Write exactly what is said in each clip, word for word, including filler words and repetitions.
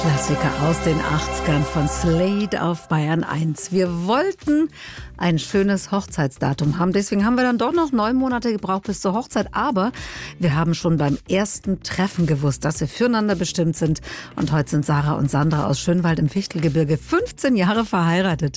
Klassiker aus den achtzigern von Slade auf Bayern eins. Wir wollten ein schönes Hochzeitsdatum haben. Deswegen haben wir dann doch noch neun Monate gebraucht bis zur Hochzeit. Aber wir haben schon beim ersten Treffen gewusst, dass wir füreinander bestimmt sind. Und heute sind Sarah und Sandra aus Schönwald im Fichtelgebirge fünfzehn Jahre verheiratet.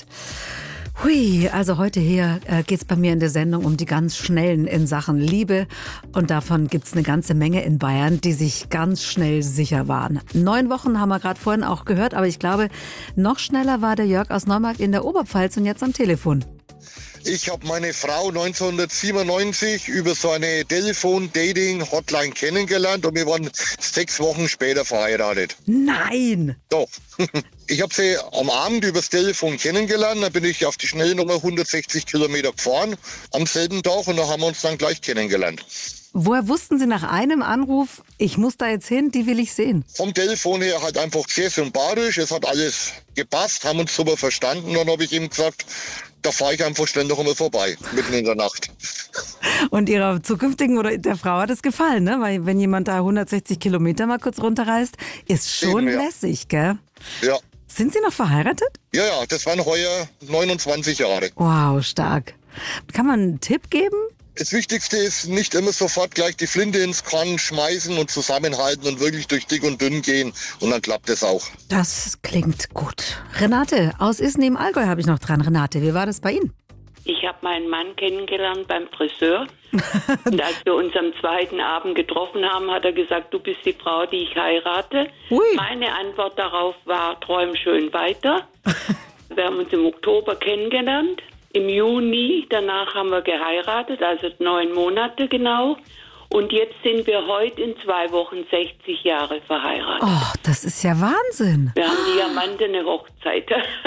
Hui, also heute hier äh, geht's bei mir in der Sendung um die ganz Schnellen in Sachen Liebe. Und davon gibt's eine ganze Menge in Bayern, die sich ganz schnell sicher waren. Neun Wochen haben wir gerade vorhin auch gehört, aber ich glaube, noch schneller war der Jörg aus Neumarkt in der Oberpfalz und jetzt am Telefon. Ich habe meine Frau neunzehnhundertsiebenundneunzig über so eine Telefon-Dating-Hotline kennengelernt und wir waren sechs Wochen später verheiratet. Nein! Doch. Ich habe sie am Abend übers Telefon kennengelernt, dann bin ich auf die Schnellnummer hundertsechzig Kilometer gefahren am selben Tag und da haben wir uns dann gleich kennengelernt. Woher wussten Sie nach einem Anruf, ich muss da jetzt hin, die will ich sehen? Vom Telefon her halt einfach sehr sympathisch, es hat alles gepasst, haben uns super verstanden. Dann habe ich ihm gesagt, da fahre ich einfach schnell noch einmal vorbei, mitten in der Nacht. Und Ihrer zukünftigen oder der Frau hat es gefallen, ne? Weil wenn jemand da hundertsechzig Kilometer mal kurz runterreist, ist schon Eben, ja. lässig, gell? Ja. Sind Sie noch verheiratet? Ja, ja, das waren heuer neunundzwanzig Jahre. Wow, stark. Kann man einen Tipp geben? Das Wichtigste ist, nicht immer sofort gleich die Flinte ins Korn schmeißen und zusammenhalten und wirklich durch dick und dünn gehen. Und dann klappt es auch. Das klingt gut. Renate aus Isny im Allgäu habe ich noch dran. Renate, wie war das bei Ihnen? Ich habe meinen Mann kennengelernt beim Friseur. Und als wir uns am zweiten Abend getroffen haben, hat er gesagt, du bist die Frau, die ich heirate. Ui. Meine Antwort darauf war, träum schön weiter. Wir haben uns im Oktober kennengelernt. Im Juni, danach haben wir geheiratet, also neun Monate genau. Und jetzt sind wir heute in zwei Wochen sechzig Jahre verheiratet. Oh, das ist ja Wahnsinn. Wir haben diamantene Hochzeit.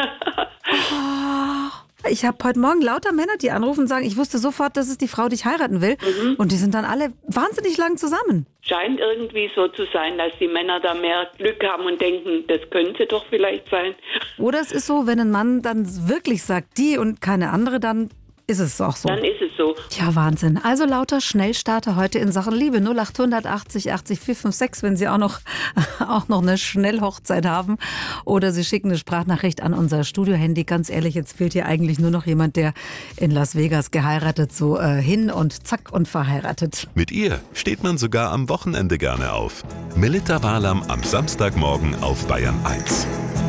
Ich habe heute Morgen lauter Männer, die anrufen und sagen, ich wusste sofort, das ist die Frau, die ich heiraten will. Mhm. Und die sind dann alle wahnsinnig lang zusammen. Scheint irgendwie so zu sein, dass die Männer da mehr Glück haben und denken, das könnte doch vielleicht sein. Oder es ist so, wenn ein Mann dann wirklich sagt, die und keine andere, dann ist es auch so. Dann ist es so. Ja, Wahnsinn. Also lauter Schnellstarter heute in Sachen Liebe. null acht achtzig achtzig vier fünf sechs, wenn Sie auch noch, auch noch eine Schnellhochzeit haben. Oder Sie schicken eine Sprachnachricht an unser Studiohandy. Ganz ehrlich, jetzt fehlt hier eigentlich nur noch jemand, der in Las Vegas geheiratet, so äh, hin und zack und verheiratet. Mit ihr steht man sogar am Wochenende gerne auf. Melitta Walam am Samstagmorgen auf Bayern eins.